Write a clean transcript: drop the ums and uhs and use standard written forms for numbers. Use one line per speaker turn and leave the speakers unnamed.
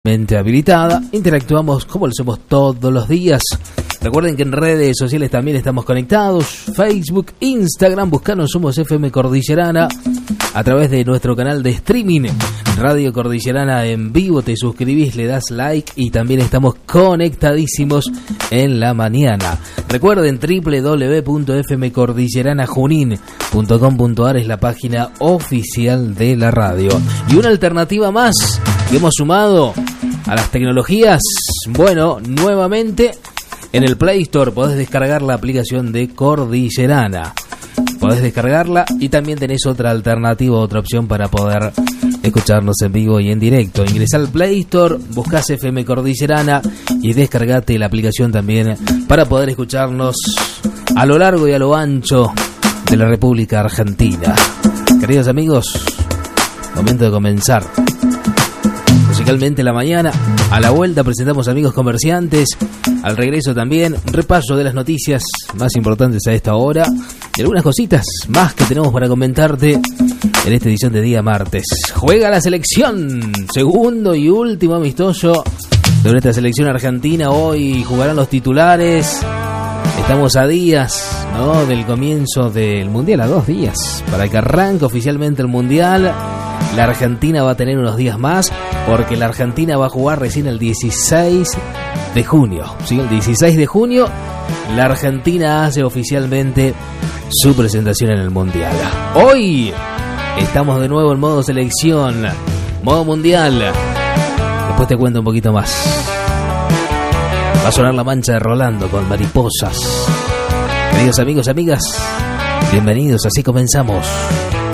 Mente habilitada, interactuamos como lo hacemos todos los días. Recuerden que en redes sociales también estamos conectados, Facebook, Instagram, buscanos Somos FM Cordillerana a través de nuestro canal de streaming Radio Cordillerana en vivo. Te suscribís, le das like y también estamos conectadísimos en la mañana. Recuerden www.fmcordilleranajunin.com.ar es la página oficial de la radio. Y una alternativa más que hemos sumado a las tecnologías, bueno, nuevamente en el Play Store podés descargar la aplicación de Cordillerana. Podés descargarla y también tenés otra alternativa, otra opción para poder escucharnos en vivo y en directo. Ingresá al Play Store, buscás FM Cordillerana y descargate la aplicación también para poder escucharnos a lo largo y a lo ancho de la República Argentina. Queridos amigos, momento de comenzar musicalmente la mañana. A la vuelta presentamos amigos comerciantes. Al regreso también repaso de las noticias más importantes a esta hora y algunas cositas más que tenemos para comentarte en esta edición de día martes. Juega la selección, segundo y último amistoso de nuestra selección argentina. Hoy jugarán los titulares. Estamos a días, ¿no?, del comienzo del Mundial, a 2 días para que arranque oficialmente el Mundial. La Argentina va a tener unos días más porque la Argentina va a jugar recién el 16 de junio. ¿Sí? El 16 de junio la Argentina hace oficialmente su presentación en el Mundial. Hoy estamos de nuevo en modo selección, modo Mundial. Después te cuento un poquito más. Va a sonar La Mancha de Rolando con Mariposas. Queridos amigos, amigas, bienvenidos, así comenzamos.